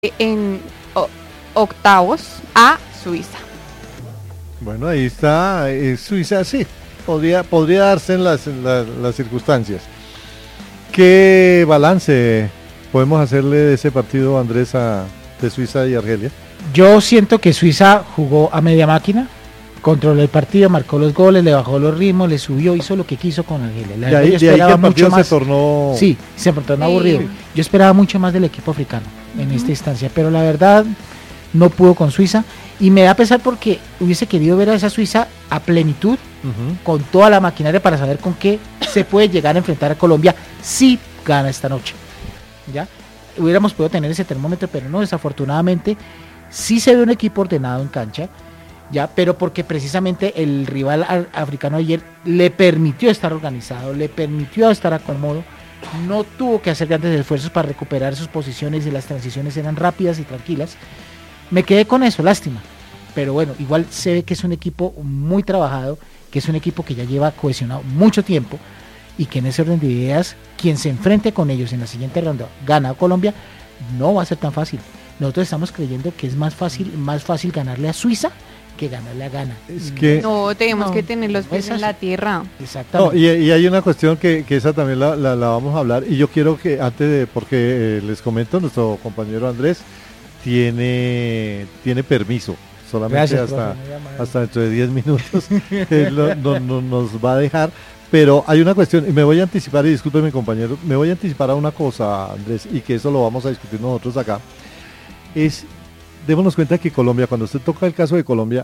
en octavos a Suiza. Bueno, ahí está, Suiza, sí, podría darse en las circunstancias. ¿Qué balance podemos hacerle de ese partido, Andrés, de Suiza y Argelia? Yo siento que Suiza jugó a media máquina, controló el partido, marcó los goles, le bajó los ritmos, le subió, hizo lo que quiso con Argelia. De ahí que el partido se tornó... Sí, se tornó aburrido. Yo esperaba mucho más del equipo africano en esta instancia, pero la verdad no pudo con Suiza y me da pesar porque hubiese querido ver a esa Suiza a plenitud, con toda la maquinaria para saber con qué se puede llegar a enfrentar a Colombia si gana esta noche. ¿Ya? Hubiéramos podido tener ese termómetro, pero no, desafortunadamente sí se ve un equipo ordenado en cancha, ya, pero porque precisamente el rival africano ayer le permitió estar organizado, le permitió estar a cómodo, no tuvo que hacer grandes esfuerzos para recuperar sus posiciones y las transiciones eran rápidas y tranquilas. Me quedé con eso, lástima, pero bueno, igual se ve que es un equipo muy trabajado, que es un equipo que ya lleva cohesionado mucho tiempo y que en ese orden de ideas, quien se enfrente con ellos en la siguiente ronda, gana a Colombia, no va a ser tan fácil. Nosotros estamos creyendo que es más fácil ganarle a Suiza que ganarle a Ghana. Es que no, tenemos que tener los pies en la tierra. Exactamente. No, y hay una cuestión que esa también la vamos a hablar, y yo quiero que porque les comento, nuestro compañero Andrés tiene permiso, solamente hasta dentro de 10 minutos nos va a dejar, pero hay una cuestión, y me voy a anticipar, y disculpe mi compañero, me voy a anticipar a una cosa, Andrés, y que eso lo vamos a discutir nosotros acá, démonos cuenta que Colombia, cuando usted toca el caso de Colombia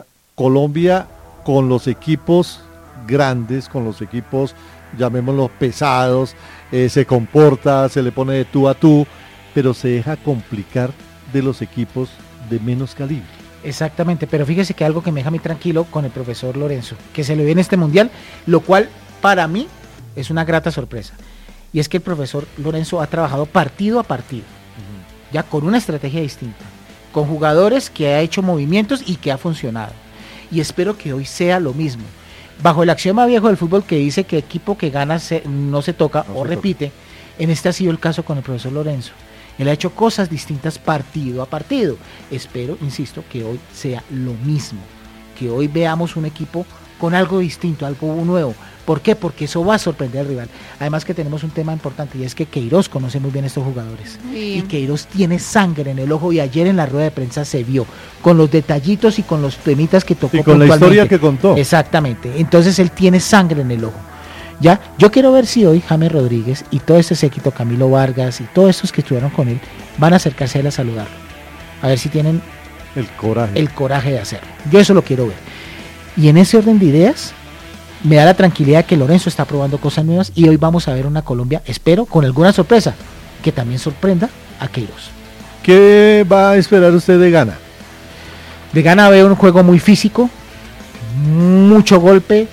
con los equipos grandes, con los equipos, llamémoslos pesados, se comporta, se le pone de tú a tú, pero se deja complicar de los equipos de menos calibre. Exactamente, pero fíjese que algo que me deja a mí tranquilo con el profesor Lorenzo, que se le ve en este mundial, lo cual para mí es una grata sorpresa, y es que el profesor Lorenzo ha trabajado partido a partido, ya con una estrategia distinta, con jugadores que ha hecho movimientos y que ha funcionado, y espero que hoy sea lo mismo, bajo el axioma viejo del fútbol que dice que equipo que gana no se toca o repite. En este ha sido el caso con el profesor Lorenzo. Él ha hecho cosas distintas partido a partido. Espero, insisto, que hoy sea lo mismo, que hoy veamos un equipo con algo distinto, algo nuevo. ¿Por qué? Porque eso va a sorprender al rival. Además que tenemos un tema importante, y es que Queiroz conoce muy bien a estos jugadores. Sí. Y Queiroz tiene sangre en el ojo, y ayer en la rueda de prensa se vio, con los detallitos y con los temitas que tocó. Y con la historia que contó. Exactamente. Entonces él tiene sangre en el ojo. Ya, yo quiero ver si hoy James Rodríguez y todo este séquito, Camilo Vargas y todos estos que estuvieron con él, van a acercarse a él a saludarlo. A ver si tienen el coraje de hacerlo. Yo eso lo quiero ver. Y en ese orden de ideas, me da la tranquilidad que Lorenzo está probando cosas nuevas, y hoy vamos a ver una Colombia, espero, con alguna sorpresa, que también sorprenda a Queiroz. ¿Qué va a esperar usted de Ghana? De Ghana veo un juego muy físico, mucho golpe,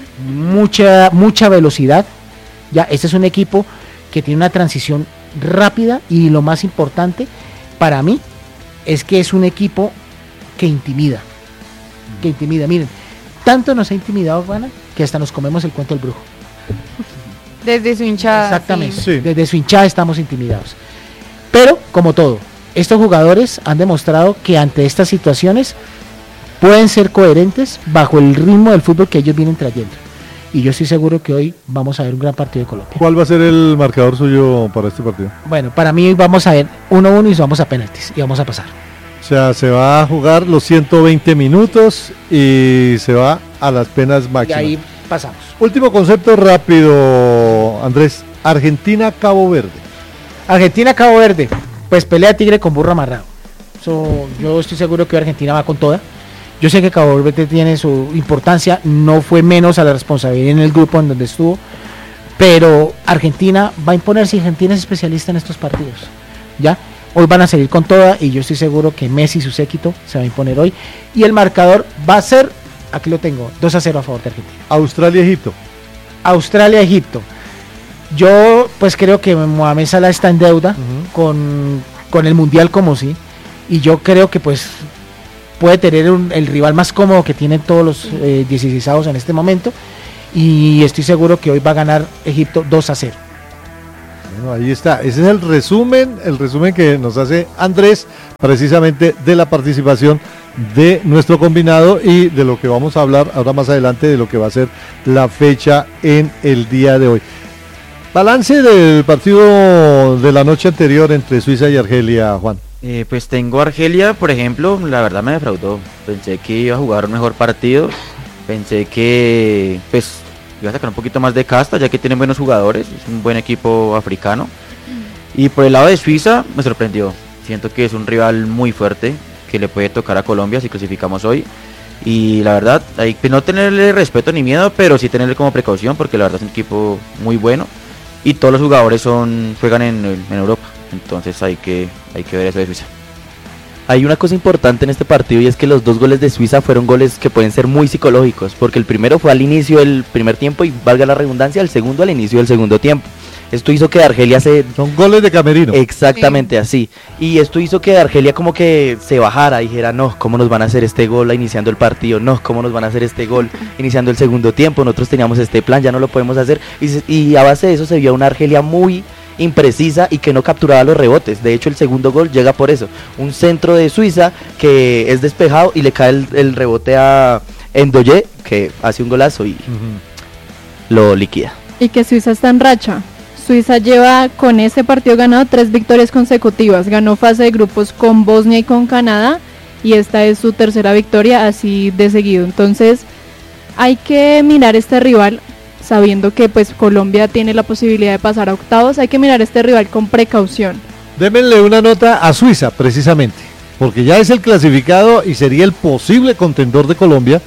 mucha velocidad. Ya, este es un equipo que tiene una transición rápida, y lo más importante para mí es que es un equipo que intimida. Miren, tanto nos ha intimidado Ghana que hasta nos comemos el cuento del brujo. Desde su hinchada. Exactamente, sí. Desde su hinchada estamos intimidados. Pero, como todo, estos jugadores han demostrado que ante estas situaciones pueden ser coherentes bajo el ritmo del fútbol que ellos vienen trayendo. Y yo estoy seguro que hoy vamos a ver un gran partido de Colombia. ¿Cuál va a ser el marcador suyo para este partido? Bueno, para mí vamos a ver 1-1 y vamos a penaltis y vamos a pasar. O sea, se va a jugar los 120 minutos y se va a las penas máximas. Y ahí pasamos. Último concepto rápido, Andrés. Argentina-Cabo Verde. Argentina-Cabo Verde. Pues pelea tigre con burro amarrado. Yo estoy seguro que Argentina va con toda. Yo sé que Cabo Verde tiene su importancia, no fue menos a la responsabilidad en el grupo en donde estuvo, pero Argentina va a imponerse, y Argentina es especialista en estos partidos. ¿Ya? Hoy van a seguir con toda, y yo estoy seguro que Messi y su séquito se va a imponer hoy, y el marcador va a ser, aquí lo tengo, 2-0 a favor de Argentina. Australia-Egipto. Australia-Egipto. Yo pues creo que Mohamed Salah está en deuda con el Mundial como sí, y yo creo que pues puede tener el rival más cómodo que tienen todos los 16avos en este momento, y estoy seguro que hoy va a ganar Egipto 2-0. Bueno, ahí está, ese es el resumen que nos hace Andrés precisamente de la participación de nuestro combinado y de lo que vamos a hablar ahora más adelante de lo que va a ser la fecha en el día de hoy. Balance del partido de la noche anterior entre Suiza y Argelia, Juan. Pues tengo Argelia, por ejemplo, la verdad me defraudó. Pensé que iba a jugar un mejor partido, pensé que pues iba a sacar un poquito más de casta, ya que tienen buenos jugadores, es un buen equipo africano. Y por el lado de Suiza me sorprendió, siento que es un rival muy fuerte, que le puede tocar a Colombia si clasificamos hoy. Y la verdad, hay que no tenerle respeto ni miedo, pero sí tenerle como precaución, porque la verdad es un equipo muy bueno. Y todos los jugadores juegan en Europa, entonces hay que ver eso de Suiza. Hay una cosa importante en este partido y es que los 2 goles de Suiza fueron goles que pueden ser muy psicológicos, porque el primero fue al inicio del primer tiempo y, valga la redundancia, el segundo al inicio del segundo tiempo. Esto hizo que Argelia Son goles de camerino. Exactamente, sí. Así. Y esto hizo que Argelia como que se bajara, dijera, no, ¿cómo nos van a hacer este gol iniciando el partido? No, ¿cómo nos van a hacer este gol iniciando el segundo tiempo? Nosotros teníamos este plan, ya no lo podemos hacer. Y a base de eso se vio una Argelia muy imprecisa y que no capturaba los rebotes. De hecho, el segundo gol llega por eso. Un centro de Suiza que es despejado y le cae el rebote a Ndoye, que hace un golazo y lo liquida. Y que Suiza está en racha. Suiza lleva con este partido ganado 3 victorias consecutivas. Ganó fase de grupos con Bosnia y con Canadá y esta es su tercera victoria así de seguido. Entonces hay que mirar este rival sabiendo que pues Colombia tiene la posibilidad de pasar a octavos. Hay que mirar este rival con precaución. Démenle una nota a Suiza precisamente, porque ya es el clasificado y sería el posible contendor de Colombia.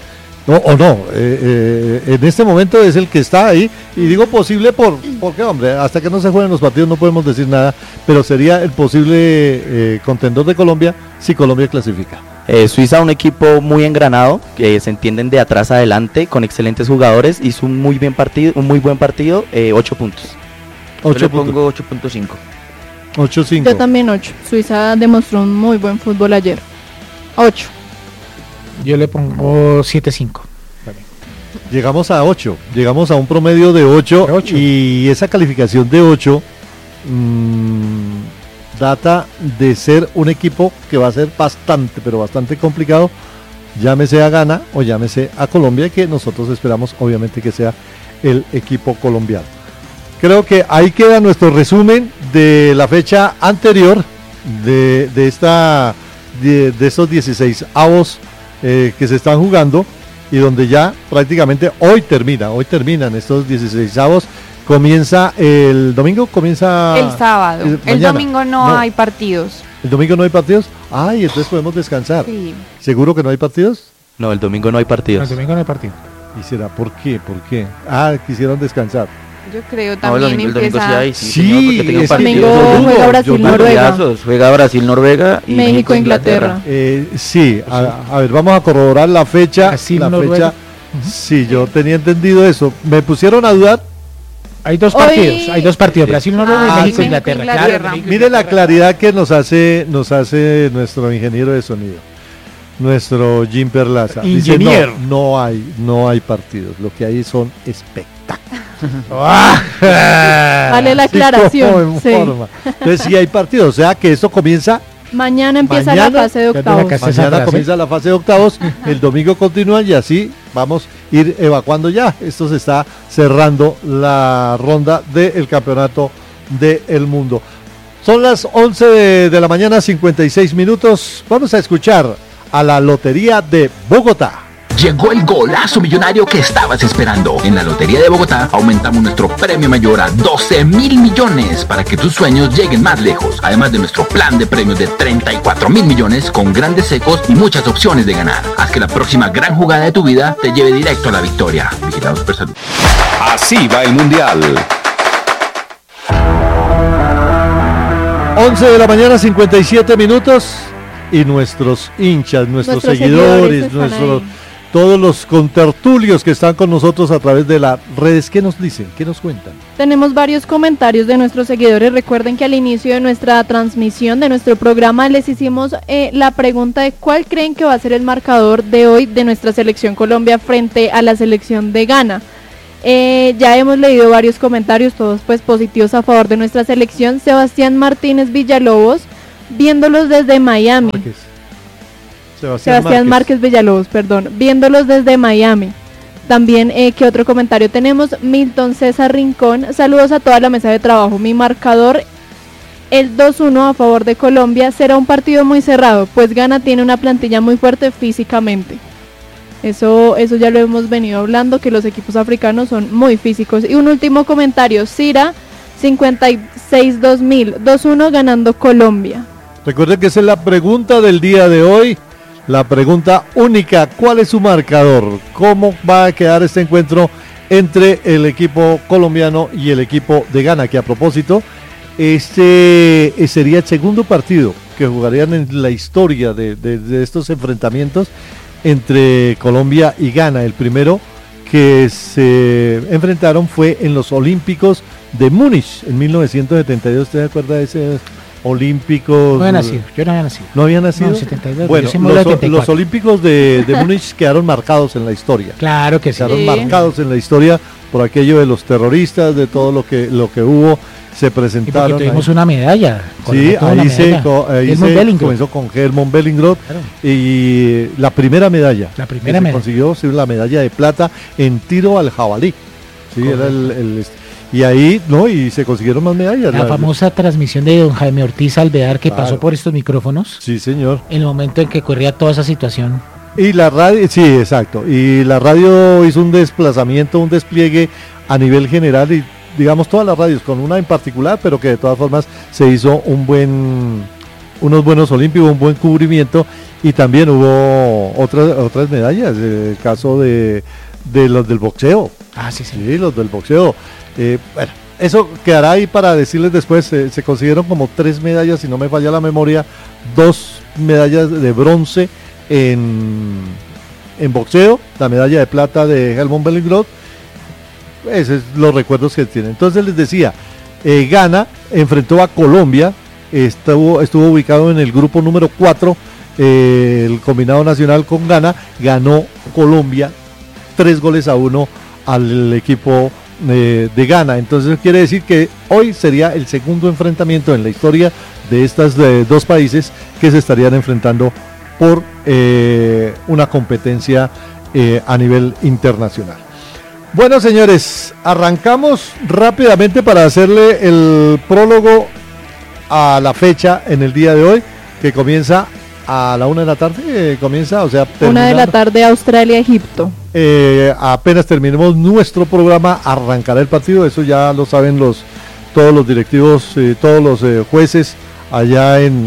En este momento es el que está ahí, y digo posible porque, hombre, hasta que no se jueguen los partidos no podemos decir nada, pero sería el posible contendor de Colombia si Colombia clasifica. Suiza, un equipo muy engranado, que se entienden de atrás a adelante, con excelentes jugadores, hizo un muy buen partido, 8 puntos. Yo le pongo 8.5. 8.5. Yo también 8. Suiza demostró un muy buen fútbol ayer. 8. Yo le pongo 7.5. Llegamos a 8, llegamos a un promedio de 8, y esa calificación de 8 data de ser un equipo que va a ser bastante complicado, llámese a Ghana o llámese a Colombia, que nosotros esperamos obviamente que sea el equipo colombiano. Creo que ahí queda nuestro resumen de la fecha anterior de estos 16avos que se están jugando, y donde ya prácticamente hoy terminan estos 16avos. Comienza el domingo, el sábado. El domingo no hay partidos. ¿El domingo no hay partidos? Ay, entonces podemos descansar. Sí. ¿Seguro que no hay partidos? No, el domingo no hay partidos. El domingo no hay partido. ¿Y será por qué? Quisieron descansar. Yo creo también el domingo empieza... sí hay, sí, Sí, señor, porque tengo es domingo juega Brasil-Noruega. Juega Brasil-Noruega y México-Inglaterra. Sí, a ver, vamos a corroborar la fecha. Brasil-Noruega. Sí, yo tenía entendido eso. Me pusieron a dudar. Hay dos partidos, Brasil-Noruega y México-Inglaterra. Claro, Mire la claridad que nos hace nuestro ingeniero de sonido, nuestro Jim Perlaza. Dice, no hay partidos, lo que hay son espectáculos. Vale la aclaración. Sí. Entonces sí hay partidos, o sea que esto comienza. Mañana empieza la fase de octavos. Mañana comienza la fase de octavos, el domingo continúa y así vamos a ir evacuando ya. Esto se está cerrando la ronda del campeonato del mundo. Son las 11 de la mañana, 56 minutos. Vamos a escuchar a la Lotería de Bogotá. Llegó el golazo millonario que estabas esperando. En la Lotería de Bogotá aumentamos nuestro premio mayor a 12.000 millones para que tus sueños lleguen más lejos. Además de nuestro plan de premios de 34.000 millones con grandes secos y muchas opciones de ganar. Haz que la próxima gran jugada de tu vida te lleve directo a la victoria. Vigilados por salud. Así va el Mundial. 11 de la mañana, 57 minutos. Y nuestros hinchas, nuestros seguidores, todos los contertulios que están con nosotros a través de las redes, ¿qué nos dicen? ¿Qué nos cuentan? Tenemos varios comentarios de nuestros seguidores. Recuerden que al inicio de nuestra transmisión, de nuestro programa, les hicimos la pregunta de cuál creen que va a ser el marcador de hoy de nuestra selección Colombia frente a la selección de Ghana. Ya hemos leído varios comentarios, todos pues positivos a favor de nuestra selección. Sebastián Martínez Villalobos, viéndolos desde Miami. Sebastián Márquez Villalobos, perdón, viéndolos desde Miami. También, ¿qué otro comentario tenemos? Milton César Rincón, saludos a toda la mesa de trabajo. Mi marcador, el 2-1 a favor de Colombia. Será un partido muy cerrado, pues Ghana tiene una plantilla muy fuerte físicamente. Eso ya lo hemos venido hablando, que los equipos africanos son muy físicos. Y un último comentario, Cira 56-2000, 2-1 ganando Colombia. Recuerden que esa es la pregunta del día de hoy, la pregunta única: ¿cuál es su marcador? ¿Cómo va a quedar este encuentro entre el equipo colombiano y el equipo de Ghana? Que a propósito, este sería el segundo partido que jugarían en la historia de estos enfrentamientos entre Colombia y Ghana. El primero que se enfrentaron fue en los Olímpicos de Múnich en 1972. ¿Usted se acuerda de ese Olímpicos? No había nacido, yo no había nacido. ¿No había nacido? No, 72. Bueno, los Olímpicos de Múnich quedaron marcados en la historia. Claro que sí. Quedaron marcados en la historia por aquello de los terroristas, de todo lo que hubo. Se presentaron. Y porque tuvimos una medalla. Sí, ahí se comenzó con Helmut Bellingroth, claro. Y la primera medalla. Consiguió la medalla de plata en tiro al jabalí. Sí, correcto. Era y ahí, ¿no? Y se consiguieron más medallas. La famosa transmisión de don Jaime Ortiz Alvear, que pasó por estos micrófonos. Sí, señor. En el momento en que ocurría toda esa situación. Y la radio, sí, exacto. Y la radio hizo un desplazamiento, un despliegue a nivel general, y digamos todas las radios, con una en particular, pero que de todas formas se hizo unos buenos olímpicos, un buen cubrimiento, y también hubo otras medallas, el caso de los del boxeo. Sí, los del boxeo. Bueno, eso quedará ahí para decirles después. Se consiguieron como 3 medallas, si no me falla la memoria, 2 medallas de bronce en boxeo, la medalla de plata de Helmut Bellingroth. Esos son los recuerdos que tienen. Entonces les decía, Ghana enfrentó a Colombia, estuvo ubicado en el grupo número 4, el combinado nacional con Ghana, ganó Colombia 3-1 al equipo de Ghana. Entonces quiere decir que hoy sería el segundo enfrentamiento en la historia de estos dos países que se estarían enfrentando por una competencia a nivel internacional. Bueno, señores, arrancamos rápidamente para hacerle el prólogo a la fecha en el día de hoy, que comienza a la 1 de la tarde, o sea, 1 de la tarde, Australia-Egipto. Apenas terminemos nuestro programa, arrancará el partido. Eso ya lo saben todos los directivos, todos los jueces allá en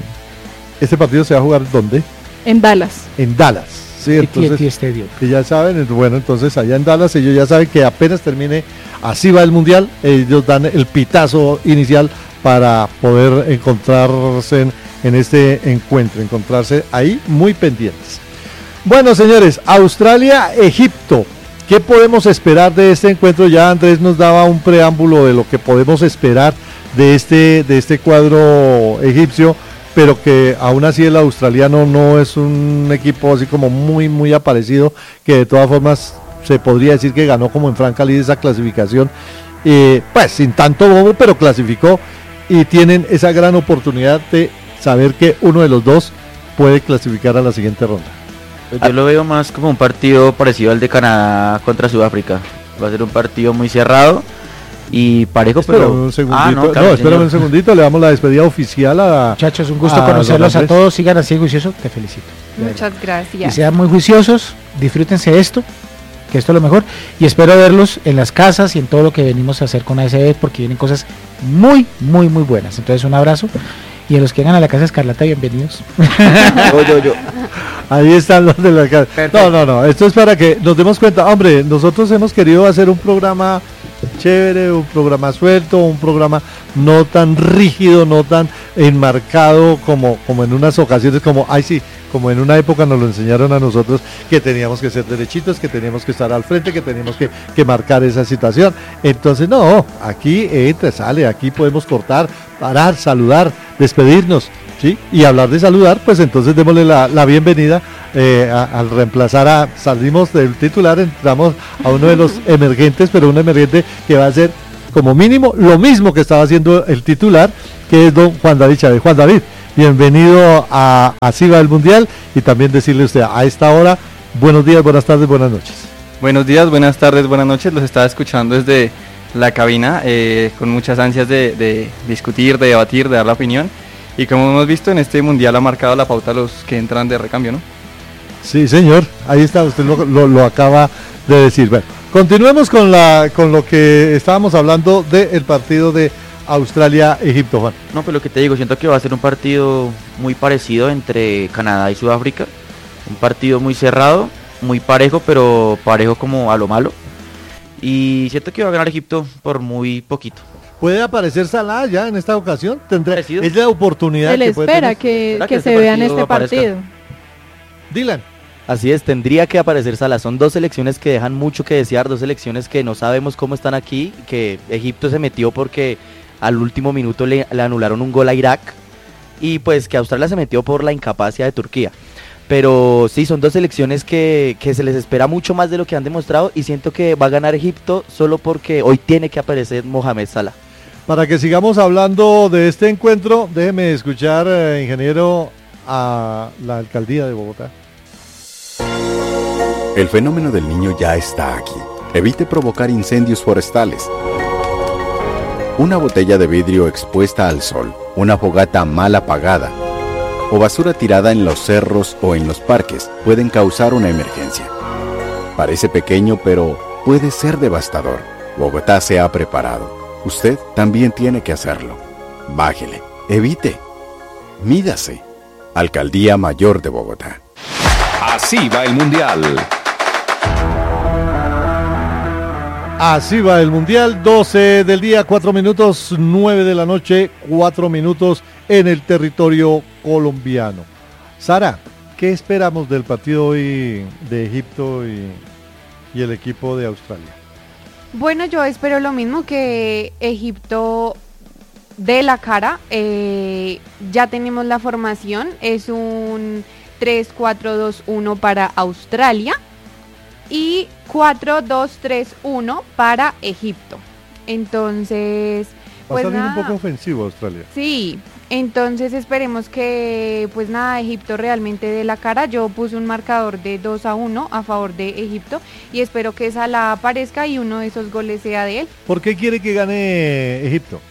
este partido. ¿Se va a jugar dónde? En Dallas. En Dallas. Sí, entonces, y ya saben, bueno, entonces allá en Dallas ellos ya saben que apenas termine, así va el Mundial, ellos dan el pitazo inicial para poder encontrarse en este encuentro, encontrarse ahí muy pendientes. Bueno, señores, Australia-Egipto, ¿qué podemos esperar de este encuentro? Ya Andrés nos daba un preámbulo de lo que podemos esperar de este cuadro egipcio, pero que aún así el australiano no es un equipo así como muy aparecido, que de todas formas se podría decir que ganó como en franca lid esa clasificación, pues sin tanto bobo, pero clasificó, y tienen esa gran oportunidad de saber que uno de los dos puede clasificar a la siguiente ronda. Pues yo lo veo más como un partido parecido al de Canadá contra Sudáfrica. Va a ser un partido muy cerrado y parejo, pero... un segundito. Espérame un segundito, le damos la despedida oficial a... Muchachos, un gusto conocerlos a todos, sigan así juiciosos, te felicito. Muchas gracias. Y sean muy juiciosos, disfrútense esto, que esto es lo mejor, y espero verlos en las casas y en todo lo que venimos a hacer con ASB, porque vienen cosas muy buenas. Entonces un abrazo, y a los que llegan a la casa Escarlata, bienvenidos. Yo. Ahí están los de la casa. No, esto es para que nos demos cuenta. Hombre, nosotros hemos querido hacer un programa chévere, un programa suelto, un programa no tan rígido, no tan enmarcado como en unas ocasiones, como en una época nos lo enseñaron a nosotros, que teníamos que ser derechitos, que teníamos que estar al frente, que teníamos que marcar esa situación. Entonces no, aquí entra, sale, aquí podemos cortar, parar, saludar, despedirnos, ¿sí? Y hablar de saludar, pues entonces démosle la bienvenida al reemplazar salimos del titular, entramos a uno de los emergentes, pero un emergente que va a ser como mínimo lo mismo que estaba haciendo el titular, que es don Juan David Chávez. Juan David, bienvenido a Así va el Mundial, y también decirle a usted a esta hora, buenos días, buenas tardes, buenas noches. Buenos días, buenas tardes, buenas noches, los estaba escuchando desde la cabina, con muchas ansias de discutir, de debatir, de dar la opinión, y como hemos visto en este Mundial ha marcado la pauta a los que entran de recambio, ¿no? Sí, señor, ahí está, usted lo acaba de decir. Bueno, continuemos con lo que estábamos hablando del partido de Australia-Egipto, Juan. No, pues lo que te digo, siento que va a ser un partido muy parecido entre Canadá y Sudáfrica, un partido muy cerrado, muy parejo, pero parejo como a lo malo, y siento que va a ganar Egipto por muy poquito. ¿Puede aparecer Salah ya en esta ocasión? ¿Es la oportunidad? Se le espera que se vea en este partido. Dylan. Así es, tendría que aparecer Salah. Son dos selecciones que dejan mucho que desear, dos selecciones que no sabemos cómo están aquí, que Egipto se metió porque al último minuto le anularon un gol a Irak, y pues que Australia se metió por la incapacidad de Turquía. Pero sí, son dos selecciones que se les espera mucho más de lo que han demostrado, y siento que va a ganar Egipto solo porque hoy tiene que aparecer Mohamed Salah. Para que sigamos hablando de este encuentro, déjeme escuchar, ingeniero, a la alcaldía de Bogotá. El fenómeno del Niño ya está aquí. Evite provocar incendios forestales. Una botella de vidrio expuesta al sol, una fogata mal apagada o basura tirada en los cerros o en los parques pueden causar una emergencia. Parece pequeño, pero puede ser devastador. Bogotá se ha preparado. Usted también tiene que hacerlo. Bájele, evite, mídase. Alcaldía Mayor de Bogotá. Así va el Mundial. Así va el Mundial, 12 del día, 4 minutos, 9 de la noche, 4 minutos en el territorio colombiano. Sara, ¿qué esperamos del partido hoy de Egipto y el equipo de Australia? Bueno, yo espero lo mismo, que Egipto dé la cara. Ya tenemos la formación, es un 3-4-2-1 para Australia y 4-2-3-1 para Egipto. Entonces, pues va a salir un poco ofensivo Australia. Sí, entonces esperemos que, pues nada, Egipto realmente dé la cara. Yo puse un marcador de 2-1 a favor de Egipto y espero que Salah aparezca y uno de esos goles sea de él. ¿Por qué quiere que gane Egipto?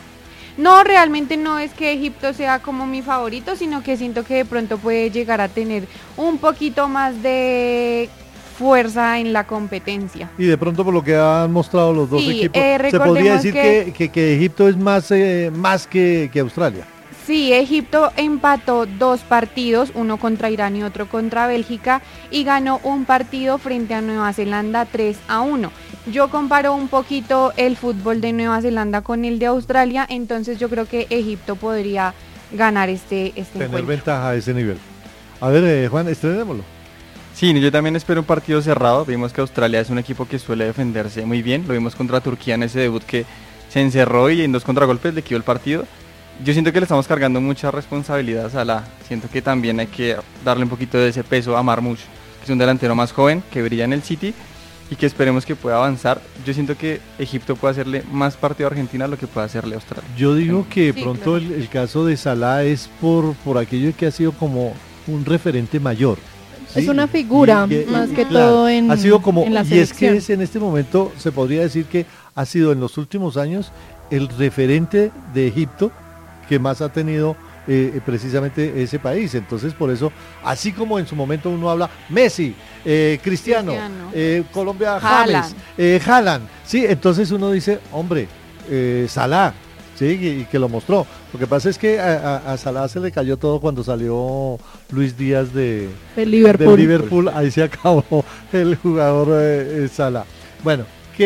No, realmente no es que Egipto sea como mi favorito, sino que siento que de pronto puede llegar a tener un poquito más de fuerza en la competencia. Y de pronto por lo que han mostrado los dos equipos, se podría decir que Egipto es más que Australia. Sí, Egipto empató 2 partidos, uno contra Irán y otro contra Bélgica, y ganó un partido frente a Nueva Zelanda 3-1. Yo comparo un poquito el fútbol de Nueva Zelanda con el de Australia, entonces yo creo que Egipto podría ganar este tener encuentro. Ventaja a ese nivel. A ver, Juan, estrenémoslo. Sí, yo también espero un partido cerrado. Vimos que Australia es un equipo que suele defenderse muy bien. Lo vimos contra Turquía en ese debut que se encerró y en 2 contragolpes le quitó el partido. Yo siento que le estamos cargando mucha responsabilidad a Salah. Siento que también hay que darle un poquito de ese peso a Marmoush, que es un delantero más joven, que brilla en el City y que esperemos que pueda avanzar. Yo siento que Egipto puede hacerle más partido a Argentina de lo que puede hacerle a Australia. Yo digo que pronto el caso de Salah es por aquello que ha sido como un referente mayor. ¿Sí? Es una figura, más que claro, todo ha sido como, en la selección. Y es que en este momento se podría decir que ha sido en los últimos años el referente de Egipto que más ha tenido precisamente ese país. Entonces, por eso, así como en su momento uno habla Messi, Cristiano. Colombia, James, Haaland, sí, entonces uno dice, hombre, Salah, sí, y que lo mostró. Lo que pasa es que a Salah se le cayó todo cuando salió Luis Díaz de Liverpool. Ahí se acabó el jugador Salah. Bueno,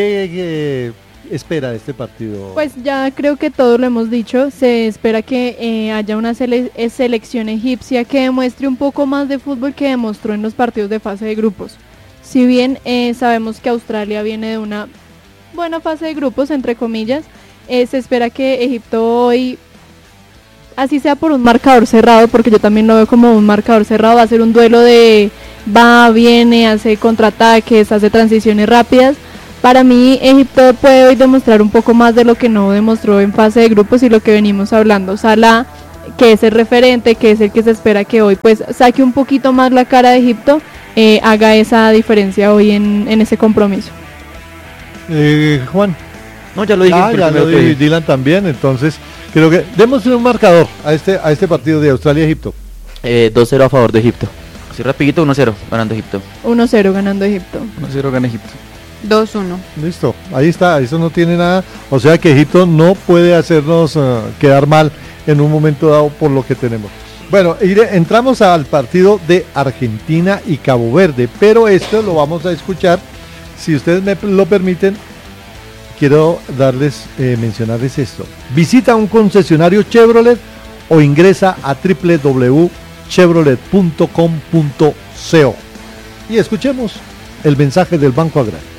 ¿qué espera de este partido? Pues ya creo que todo lo hemos dicho. Se espera que haya una selección egipcia que demuestre un poco más de fútbol que demostró en los partidos de fase de grupos. Si bien sabemos que Australia viene de una buena fase de grupos, entre comillas, se espera que Egipto hoy así sea por un marcador cerrado, porque yo también lo veo como un marcador cerrado, va a ser un duelo de va, viene, hace contraataques, hace transiciones rápidas. Para mí Egipto puede hoy demostrar un poco más de lo que no demostró en fase de grupos y lo que venimos hablando. Salah, que es el referente, que es el que se espera que hoy pues saque un poquito más la cara de Egipto, haga esa diferencia hoy en ese compromiso. Juan. No, ya lo dije. Ya lo dije, Dylan también, entonces creo que demos un marcador a este partido de Australia-Egipto. 2-0 a favor de Egipto. Así rapidito, 1-0 ganando Egipto. 1-0 ganando Egipto. 1-0 gana Egipto. 2-1. Listo, ahí está, eso no tiene nada, o sea que Egipto no puede hacernos quedar mal en un momento dado por lo que tenemos. Bueno, entramos al partido de Argentina y Cabo Verde, pero esto lo vamos a escuchar, si ustedes me lo permiten, quiero mencionarles esto. Visita un concesionario Chevrolet o ingresa a www.chevrolet.com.co y escuchemos el mensaje del Banco Agrario.